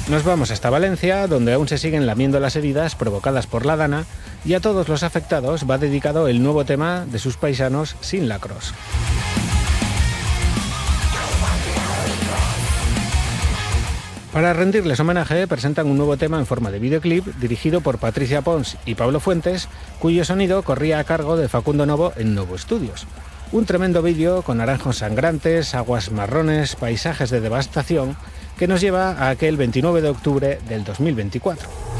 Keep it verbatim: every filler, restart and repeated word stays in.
Nos vamos hasta Valencia, donde aún se siguen lamiendo las heridas provocadas por la Dana, y a todos los afectados va dedicado el nuevo tema de sus paisanos Sin Lacros. Para rendirles homenaje, presentan un nuevo tema en forma de videoclip dirigido por Patricia Pons y Pablo Fuentes, cuyo sonido corría a cargo de Facundo Novo en Novo Studios. Un tremendo vídeo con naranjos sangrantes, aguas marrones, paisajes de devastación, que nos lleva a aquel veintinueve de octubre del dos mil veinticuatro.